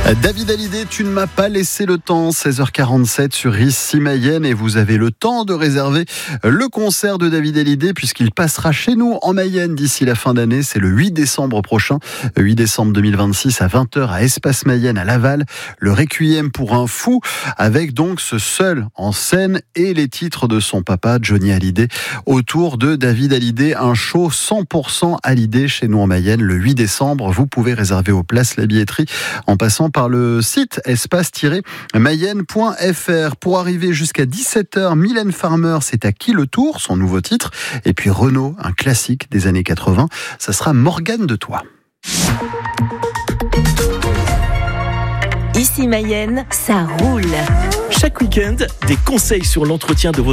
David Hallyday, tu ne m'as pas laissé le temps, 16h47 sur Ici Mayenne, et vous avez le temps de réserver le concert de David Hallyday puisqu'il passera chez nous en Mayenne d'ici la fin d'année. C'est le 8 décembre prochain, 8 décembre 2026 à 20h à Espace Mayenne à Laval. Le Requiem pour un fou avec donc ce seul en scène et les titres de son papa Johnny Hallyday autour de David Hallyday. Un show 100% Hallyday chez nous en Mayenne le 8 décembre. Vous pouvez réserver aux places la billetterie en passant par le site espace-mayenne.fr. Pour arriver jusqu'à 17h, Mylène Farmer, c'est à qui le tour, son nouveau titre. Et puis Renaud, un classique des années 80, ça sera Morgane de Toi. Ici Mayenne, ça roule. Chaque week-end, des conseils sur l'entretien de votre